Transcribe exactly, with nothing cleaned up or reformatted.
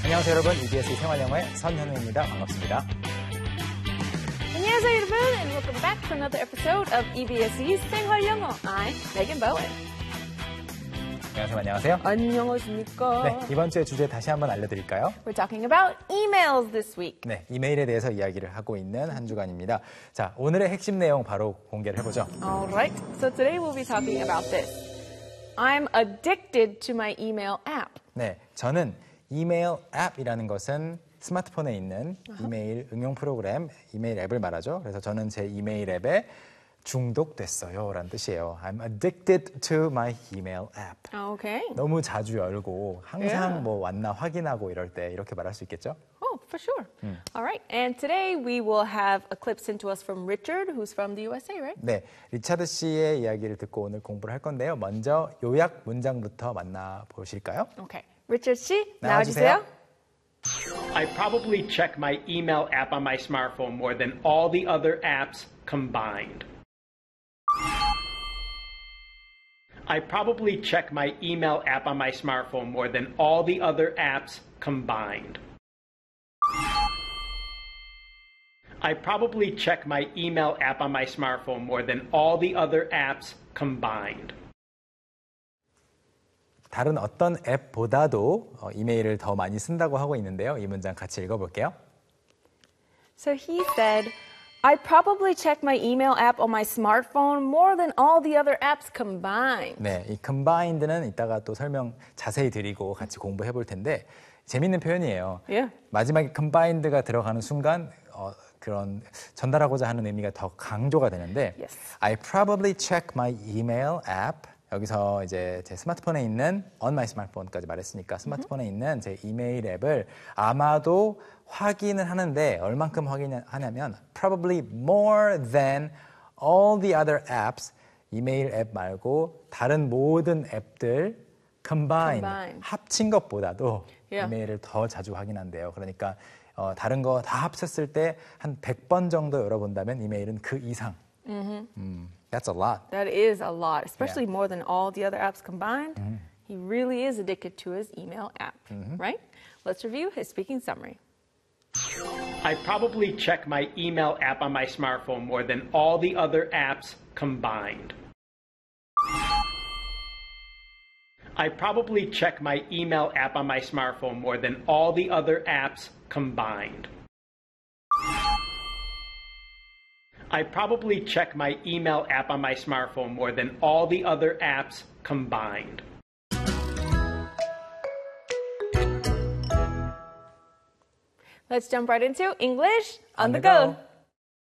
안녕하세요 여러분, 이비에스 생활영어의 선현우입니다. 반갑습니다. 안녕하세요 여러분, and welcome back to another episode of 이비에스의 생활영어. I'm Megan Bowen. 안녕하세요. 안녕하세요. 안녕하십니까? 네, 이번 주의 주제 다시 한번 알려드릴까요? We're talking about emails this week. 네, 이메일에 대해서 이야기를 하고 있는 한 주간입니다. 자, 오늘의 핵심 내용 바로 공개를 해보죠. Alright, so today we'll be talking about this. I'm addicted to my email app. 네, 저는 이메일 앱이라는 것은 스마트폰에 있는 이메일 응용 프로그램, 이메일 앱을 말하죠. 그래서 저는 제 이메일 앱에 중독됐어요 라는 뜻이에요. I'm addicted to my email app. Okay. 너무 자주 열고 항상 Yeah. 뭐 왔나 확인하고 이럴 때 이렇게 말할 수 있겠죠? Oh, for sure. Alright, and today we will have a clip sent to us from Richard, who's from the U S A, right? 네, 리차드 씨의 이야기를 듣고 오늘 공부를 할 건데요. 먼저 요약 문장부터 만나보실까요? Okay. Richard 씨, 나와주세요. 나와주세요. I probably check my email app on my smartphone more than all the other apps combined. I probably check my email app on my smartphone more than all the other apps combined. I probably check my email app on my smartphone more than all the other apps combined. 다른 어떤 앱보다도 어, 이메일을 더 많이 쓴다고 하고 있는데요. 이 문장 같이 읽어볼게요. So he said, I probably check my email app on my smartphone more than all the other apps combined. 네, 이 combined는 이따가 또 설명 자세히 드리고 같이 공부해 볼 텐데 재밌는 표현이에요. Yeah. 마지막에 combined가 들어가는 순간 어, 그런 전달하고자 하는 의미가 더 강조가 되는데 Yes. I probably check my email app. 여기서 이제 제 스마트폰에 있는 on my smartphone까지 말했으니까 스마트폰에 mm-hmm. 있는 제 이메일 앱을 아마도 확인을 하는데 얼만큼 확인하냐면 probably more than all the other apps 이메일 앱 말고 다른 모든 앱들 combined, Combined. 합친 것보다도 Yeah. 이메일을 더 자주 확인한대요. 그러니까 어, 다른 거 다 합쳤을 때 한 백 번 정도 열어본다면 이메일은 그 이상. Mm-hmm. 음, that's a lot. That is a lot, especially Yeah. more than all the other apps combined. Mm-hmm. He really is addicted to his email app, mm-hmm. right? Let's review his speaking summary. I probably check my email app on my smartphone more than all the other apps combined. I probably check my email app on my smartphone more than all the other apps combined. I probably check my email app on my smartphone more than all the other apps combined. Let's jump right into English on, On the the go. go.